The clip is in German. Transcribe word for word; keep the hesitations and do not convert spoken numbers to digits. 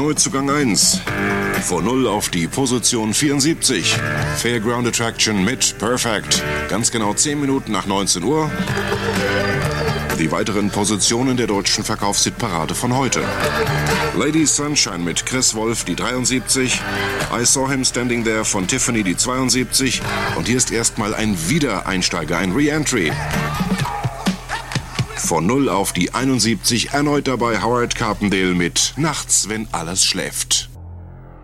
Neuzugang eins. Von null auf die Position vierundsiebzig. Fairground Attraction mit Perfect. Ganz genau zehn Minuten nach neunzehn Uhr. Die weiteren Positionen der deutschen Verkaufshitparade von heute. Lady Sunshine mit Chris Wolf, die dreiundsiebzig. I Saw Him Standing There von Tiffany, die zweiundsiebzig. Und hier ist erstmal ein Wiedereinsteiger, ein Re-Entry. Von null auf die einundsiebzig, erneut dabei Howard Carpendale mit Nachts, wenn alles schläft.